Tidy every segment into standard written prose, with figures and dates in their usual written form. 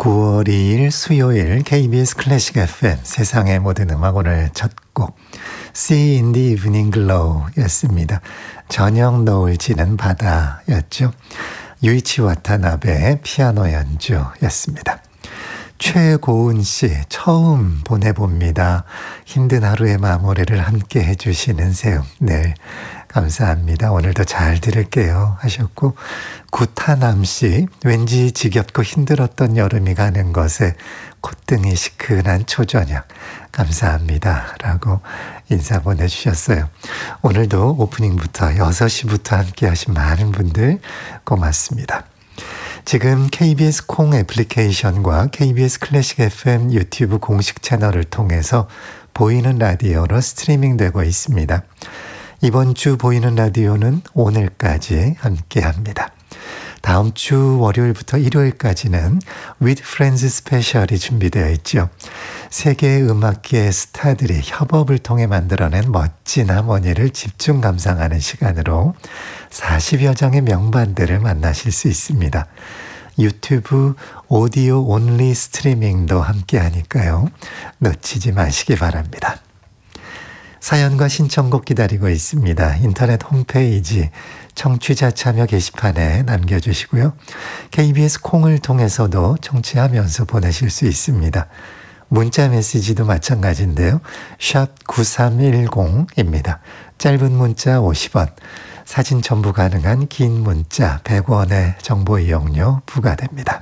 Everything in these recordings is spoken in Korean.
9월 2일 수요일 KBS 클래식 FM 세상의 모든 음악 오늘 첫 곡 Sea in the Evening Glow 였습니다. 저녁 노을 지는 바다였죠. 유이치 와타나베의 피아노 연주였습니다. 최고은 씨 처음 보내봅니다. 힘든 하루의 마무리를 함께 해주시는 새음 늘 감사합니다. 오늘도 잘 들을게요 하셨고, 구타남 씨 왠지 지겹고 힘들었던 여름이 가는 것에 콧등이 시큰한 초저녁 감사합니다 라고 인사 보내주셨어요. 오늘도 오프닝부터 6시부터 함께 하신 많은 분들 고맙습니다. 지금 KBS 콩 애플리케이션과 KBS 클래식 FM 유튜브 공식 채널을 통해서 보이는 라디오로 스트리밍 되고 있습니다. 이번 주 보이는 라디오는 오늘까지 함께합니다. 다음 주 월요일부터 일요일까지는 With Friends 스페셜이 준비되어 있죠. 세계 음악계의 스타들이 협업을 통해 만들어낸 멋진 하모니를 집중 감상하는 시간으로 40여 장의 명반들을 만나실 수 있습니다. 유튜브 오디오 온리 스트리밍도 함께하니까요. 놓치지 마시기 바랍니다. 사연과 신청곡 기다리고 있습니다. 인터넷 홈페이지 청취자 참여 게시판에 남겨주시고요. KBS 콩을 통해서도 청취하면서 보내실 수 있습니다. 문자 메시지도 마찬가지인데요. 샵 9310입니다. 짧은 문자 50원, 사진 첨부 가능한 긴 문자 100원의 정보 이용료 부과됩니다.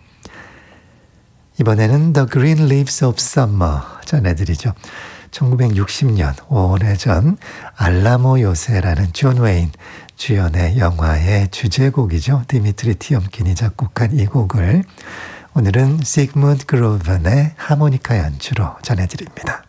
이번에는 The Green Leaves of Summer 전해드리죠. 1960년 오래전 알라모 요새라는 존 웨인 주연의 영화의 주제곡이죠. 디미트리 티엄킨이 작곡한 이 곡을 오늘은 시그문드 그로벤의 하모니카 연주로 전해드립니다.